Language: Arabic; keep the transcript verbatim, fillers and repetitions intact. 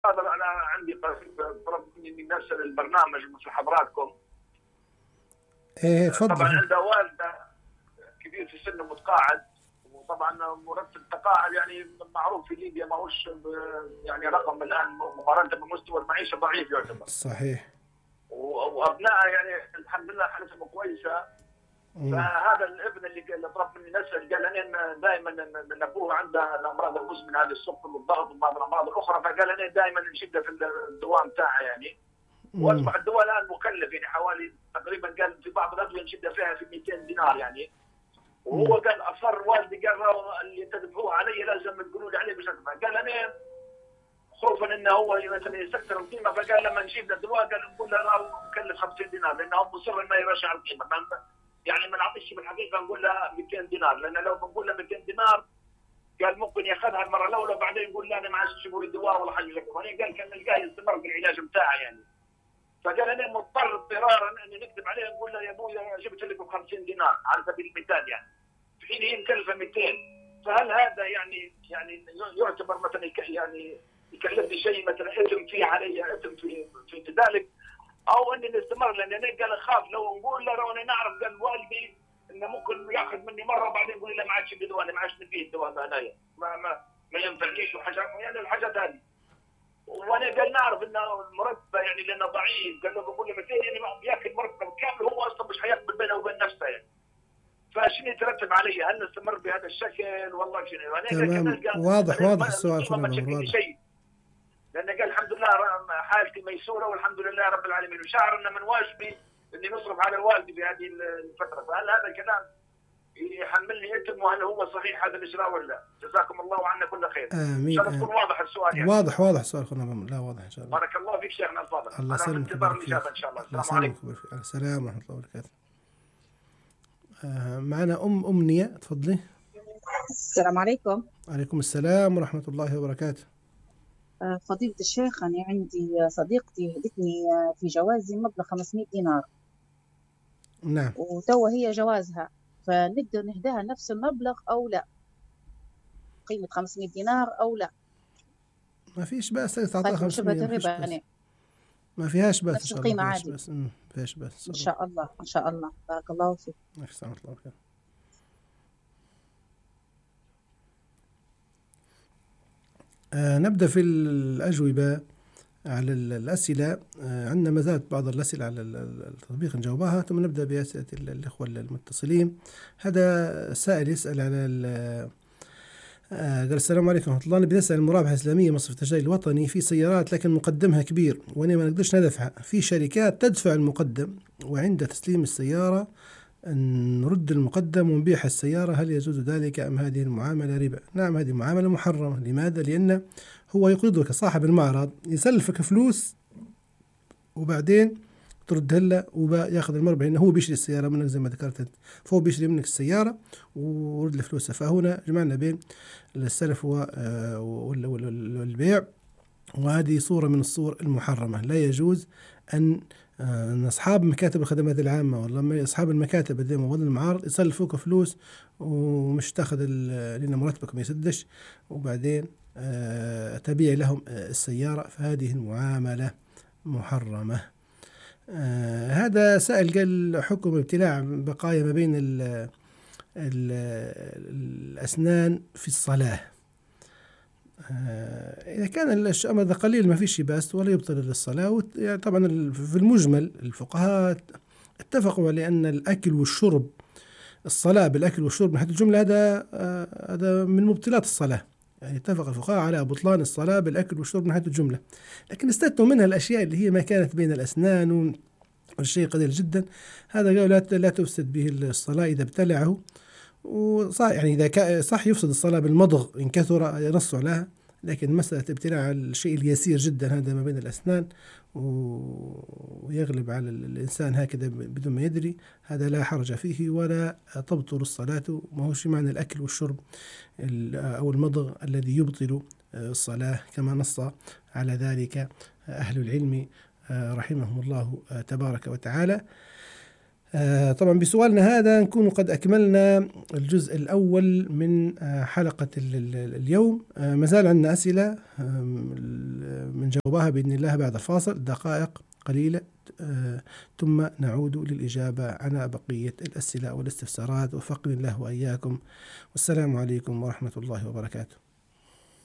هذا انا عندي طلب مني نرسل البرنامج مثل حضراتكم. ايه تفضل. طبعا عنده والده كبير في سنه متقاعد، وطبعا مرتب تقاعد يعني معروف في ليبيا ما هوش يعني رقم الان مقارنه بمستوى المعيشه ضعيف يعتبر. صحيح. وابنائه يعني الحمد لله حالتهم كويسه. مم. فهذا الابن اللي اللي طلب مني نسال قال انا دائما ان ابوه عنده الامراض المزمنه هذه السكر والضغط وبعض الامراض الاخرى، فقال انا دائما نشده في الدواء بتاعه يعني. مم. واصبح الدواء الان مكلف يعني حوالي تقريبا قال في بعض الادويه نشده فيها في مئتين دينار يعني. وهو قال اصر والدي قال اللي تدفعوه علي لازم تقولوا لي عليه باش ادفع. قال انا خوفا انه هو مثلا يسكر القيمه، فقال لما نجيب له الدواء قال نقول له راه مكلف خمسين دينار لانه مصر انه يرجع القيمه. يعني ما نعطيش بالحقيقه نقول له مئتين دينار، لان لو بنقول له مئتين دينار قال ممكن ياخذها المره الاولى وبعدين يقول لا انا ما عادش تجيبوا لي الدواء ولا حاجه زي كذا. قال كان نلقاه يستمر بالعلاج بتاعه يعني. فقال انا مضطر اضطرارا اني نكتب عليه نقول له يا ابويا جبت لكم خمسين دينار على سبيل المثال يعني، في حين هي مكلفه مئتين. فهل هذا يعني يعني يعتبر مثلا يعني يكلفني شيء مثلا اثم فيه علي اثم في في ذلك، او اني نستمر؟ لان انا قال اخاف لو نقول له لو انا نعرف قال والدي انه ممكن ياخذ مني مره وبعدين يقول لي لا ما عادش بدواء، انا ما عادش نبيه الدواء هذايا ما ما ما ينفعنيش وحاجات يعني الحاجات هذه. وانا قال نعرف انه مرتبه يعني لانه ضعيف، قال له بقول له مئتين يعني ما بياكل مرتب كامل، هو اصلا مش حيقبل بينه وبين نفسه يعني. فشنو يترتب علي؟ هل نستمر بهذا الشكل والله شنو؟ انا تمام، واضح واضح السؤال اخونا الامر واضح. شيء لان قال الحمد لله حالتي ميسوره والحمد لله رب العالمين، وشعر ان من واجبي اني نصرف على والدي في هذه الفتره. فهل هذا الكلام يحملني اثم وهل هو صحيح هذا الاجراء ولا لا؟ جزاكم الله عنا كل خير. امين. ان شاء الله تكون واضح السؤال يعني. واضح واضح السؤال اخونا الامر، لا واضح ان شاء الله. بارك الله فيك شيخنا الفاضل. الله يسلمك. انا في انتظار الاجابه ان شاء الله. السلام عليكم. السلام ورحمه الله وبركاته. آه معنا ام امنيه، تفضلي. السلام عليكم. وعليكم السلام ورحمه الله وبركاته. فضيلة الشيخ، أنا عندي صديقتي هدتني في جوازي مبلغ خمسمائة دينار. نعم. وتوا هي جوازها، فنقدر نهداها نفس المبلغ أو لا؟ قيمة خمسمائة دينار أو لا؟ ما فيش بأس تعطيها خمسمائة، ما فيش ما فيهاش بأس. نفس القيمة عادي. بس ما فيهاش بأس إن شاء الله. إن شاء الله. بارك الله فيك. أحسن الله خير. آه نبدأ في الأجوبة على الأسئلة. آه عندنا ما زالت بعض الأسئلة على التطبيق نجاوبها، ثم نبدأ بأسئلة الإخوة المتصلين. هذا سائل يسأل على آه قال السلام عليكم ورحمة الله، نبي نسأل المرابحة الإسلامية مصرف التجاري الوطني في سيارات لكن مقدمها كبير وأنا ما نقدرش ندفعها، في شركات تدفع المقدم وعند تسليم السيارة نرد المقدم ونبيع السيارة، هل يجوز ذلك أم هذه المعاملة ربا؟ نعم، هذه معاملة محرمة. لماذا؟ لأن هو يقرضك صاحب المعرض يسلفك فلوس وبعدين تردها له وياخذ المربح، لأنه هو بيشتري السيارة منك زي ما ذكرت، فهو بيشتري منك السيارة ورد له فلوسها. فهنا جمعنا بين السلف والبيع، وهذه صورة من الصور المحرمة. لا يجوز أن أن أصحاب مكاتب الخدمات العامة والله أصحاب المكاتب زي ما وضع المعارض يسلفوك فلوس ومش تاخذ لأن مرتبك ما يسدش وبعدين آه تبيع لهم آه السيارة، فهذه المعاملة محرمة. آه هذا سائل قال حكم ابتلاع بقايا ما بين ال ال الأسنان في الصلاة. آه إذا كان الأمر ذا قليل ما فيش بأس ولا يبطل للصلاة. يعني طبعا في المجمل الفقهاء اتفقوا على أن الأكل والشرب، الصلاة بالأكل والشرب من حيث الجملة هذا آه هذا من مبطلات الصلاة. يعني اتفق الفقهاء على بطلان الصلاة بالأكل والشرب من حيث الجملة، لكن استثنوا منها الأشياء اللي هي ما كانت بين الأسنان والشيء قليل جدا. هذا قالوا لا لا تفسد به الصلاة إذا ابتلعه، وصح يعني إذا صح يفسد الصلاة بالمضغ إن كثر ينص لها، لكن مسألة ابتلاع الشيء اليسير جدا هذا ما بين الأسنان ويغلب على الإنسان هكذا بدون ما يدري، هذا لا حرج فيه ولا تبطل الصلاة. ما هوش معنى الأكل والشرب أو المضغ الذي يبطل الصلاة كما نص على ذلك أهل العلم رحمهم الله تبارك وتعالى. آه طبعا بسؤالنا هذا نكون قد أكملنا الجزء الأول من آه حلقة اليوم. آه مازال عندنا أسئلة آه من جوابها بإذن الله بعد الفاصل دقائق قليلة، آه ثم نعود للإجابة على بقية الأسئلة والاستفسارات. وفقني الله وإياكم، والسلام عليكم ورحمة الله وبركاته.